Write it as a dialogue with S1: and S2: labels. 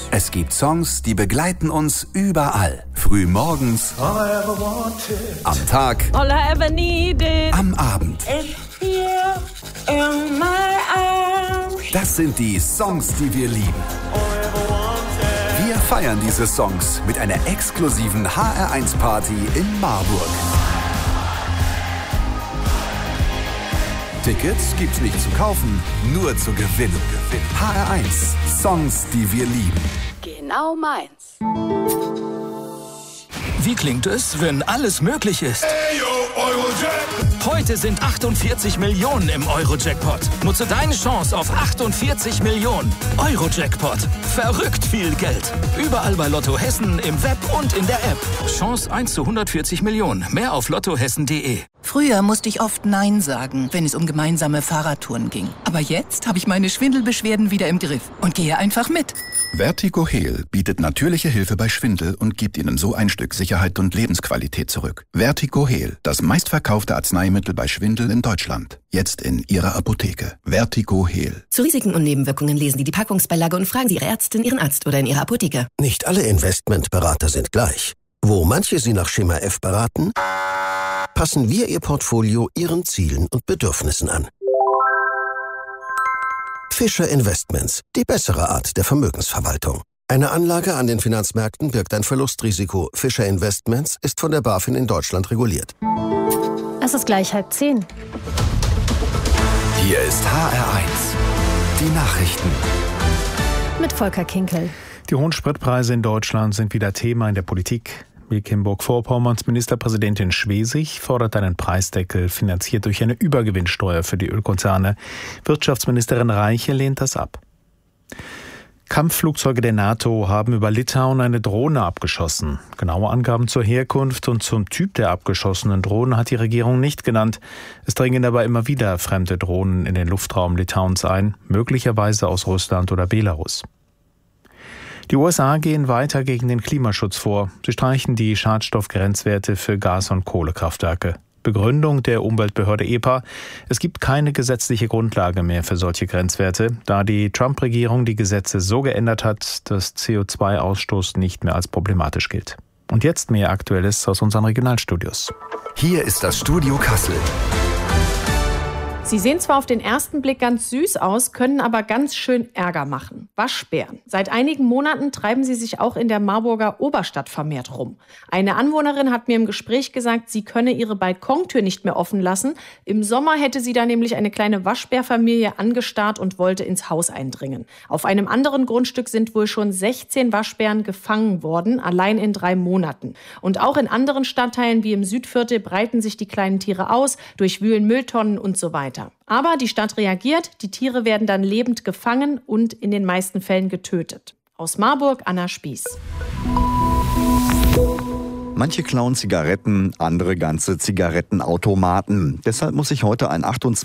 S1: Es gibt Songs, die begleiten uns überall. Früh morgens, am Tag,
S2: all I ever needed,
S1: am Abend.
S2: in my arms.
S1: Das sind die Songs, die wir lieben. Wir feiern diese Songs mit einer exklusiven HR1-Party in Marburg. Tickets gibt's nicht zu kaufen, nur zu gewinnen. HR1, Songs, die wir lieben.
S3: Genau meins.
S4: Wie klingt es, wenn alles möglich ist? Heute sind 48 Millionen im Euro-Jackpot. Nutze deine Chance auf 48 Millionen. Euro-Jackpot. Verrückt viel Geld. Überall bei Lotto Hessen, im Web und in der App. Chance 1 zu 140 Millionen. Mehr auf lottohessen.de.
S5: Früher musste ich oft Nein sagen, wenn es um gemeinsame Fahrradtouren ging. Aber jetzt habe ich meine Schwindelbeschwerden wieder im Griff und gehe einfach mit.
S6: Vertigo Heal bietet natürliche Hilfe bei Schwindel und gibt Ihnen so ein Stück Sicherheit und Lebensqualität zurück. Vertigo Heal, das meistverkaufte Arzneimittel bei Schwindel in Deutschland. Jetzt in Ihrer Apotheke. Vertigo Heal.
S7: Zu Risiken und Nebenwirkungen lesen Sie die Packungsbeilage und fragen Sie Ihre Ärztin, Ihren Arzt oder in Ihrer Apotheke.
S8: Nicht alle Investmentberater sind gleich. Wo manche Sie nach Schema F beraten, passen wir Ihr Portfolio Ihren Zielen und Bedürfnissen an. Fischer Investments, die bessere Art der Vermögensverwaltung. Eine Anlage an den Finanzmärkten birgt ein Verlustrisiko. Fischer Investments ist von der BaFin in Deutschland reguliert.
S9: Es ist gleich 9:30.
S1: Hier ist HR1, die Nachrichten.
S9: Mit Volker Kinkel.
S10: Die hohen Spritpreise in Deutschland sind wieder Thema in der Politik. Mecklenburg-Vorpommerns Ministerpräsidentin Schwesig fordert einen Preisdeckel, finanziert durch eine Übergewinnsteuer für die Ölkonzerne. Wirtschaftsministerin Reiche lehnt das ab. Kampfflugzeuge der NATO haben über Litauen eine Drohne abgeschossen. Genaue Angaben zur Herkunft und zum Typ der abgeschossenen Drohne hat die Regierung nicht genannt. Es dringen aber immer wieder fremde Drohnen in den Luftraum Litauens ein, möglicherweise aus Russland oder Belarus. Die USA gehen weiter gegen den Klimaschutz vor. Sie streichen die Schadstoffgrenzwerte für Gas- und Kohlekraftwerke. Begründung der Umweltbehörde EPA: Es gibt keine gesetzliche Grundlage mehr für solche Grenzwerte, da die Trump-Regierung die Gesetze so geändert hat, dass CO2-Ausstoß nicht mehr als problematisch gilt. Und jetzt mehr Aktuelles aus unseren Regionalstudios.
S1: Hier ist das Studio Kassel.
S2: Sie sehen zwar auf den ersten Blick ganz süß aus, können aber ganz schön Ärger machen. Waschbären. Seit einigen Monaten treiben sie sich auch in der Marburger Oberstadt vermehrt rum. Eine Anwohnerin hat mir im Gespräch gesagt, sie könne ihre Balkontür nicht mehr offen lassen. Im Sommer hätte sie da nämlich eine kleine Waschbärfamilie angestarrt und wollte ins Haus eindringen. Auf einem anderen Grundstück sind wohl schon 16 Waschbären gefangen worden, allein in 3 Monaten. Und auch in anderen Stadtteilen wie im Südviertel breiten sich die kleinen Tiere aus, durchwühlen Mülltonnen und so weiter. Aber die Stadt reagiert, die Tiere werden dann lebend gefangen und in den meisten Fällen getötet. Aus Marburg, Anna Spieß.
S11: Manche klauen Zigaretten, andere ganze Zigarettenautomaten. Deshalb muss sich heute ein 28